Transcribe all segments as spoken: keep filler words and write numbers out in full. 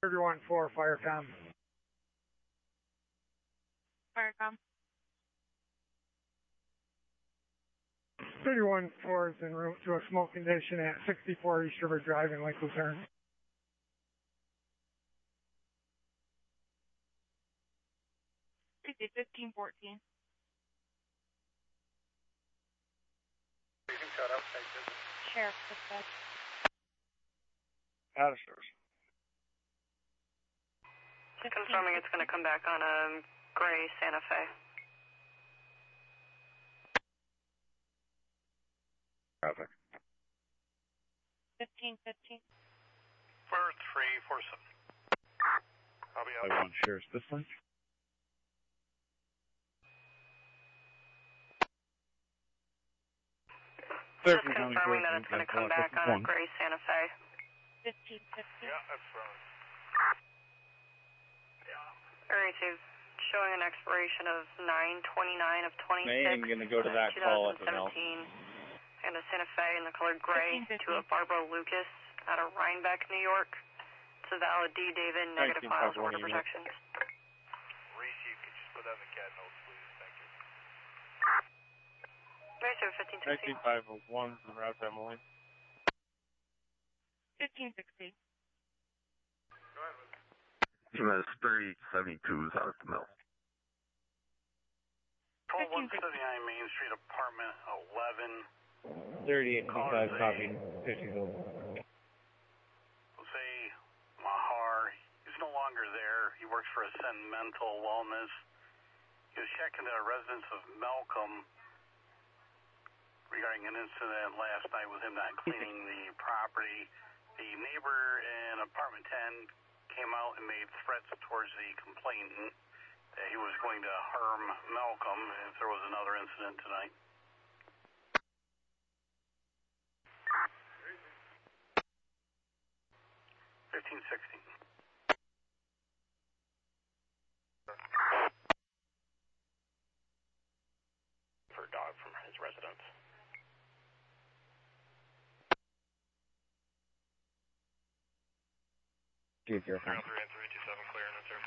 thirty-one four, Firecom. Firecom. thirty-one four is en route to a smoke condition at sixty-four East River Drive in Lake Luzerne. fifteen fourteen. Sheriff, dispatch. Addisers. Confirming it's going to come back on a gray Santa Fe. Traffic. fifteen fifteen. First three four seven. I'll be out. I want Sheriff's dispatch. Just confirming that it's going to come back on a gray Santa Fe. fifteen fifteen. Yeah, that's right. Alright, so showing an expiration of nine twenty-nine of twenty-six. May, I'm going to go to that call at the mail. And a Santa Fe in the color gray to a Barbara Lucas out of Rhinebeck, New York. It's a valid D, David, negative files, order protection. Reese, you can just put that in the cat notes, please. Thank you. Race over fifteen sixteen. nineteen five oh one from Route Emily. fifteen sixteen. Go ahead, Team has thirty seventy-twos out of the mill. twelve one seventy-nine Main Street, apartment eleven. thirty-eight twenty-five, copy. fifty-two. Jose Mahar, he's no longer there. He works for Ascend Mental Wellness. He was checking the residence of Malcolm regarding an incident last night with him not cleaning the property. The neighbor in apartment ten came out and made threats towards the complainant that he was going to harm Malcolm if there was another incident tonight. fifteen sixteen. For a dog from his residence. Two zero five. three two seven, clear in sir.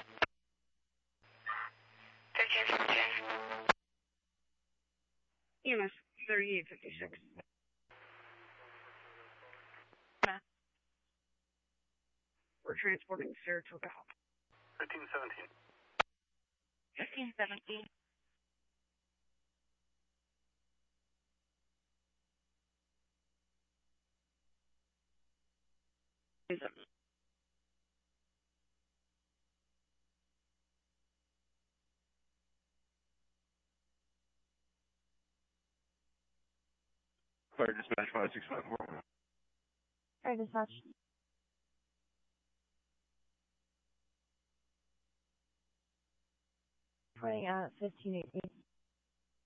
thirteen seventeen. E M S thirty-eight fifty-six. We're transporting Saratoga. fifteen seventeen. fifteen seventeen. Fire dispatch five six five four. Fire dispatch. Running at fifteen eighteen.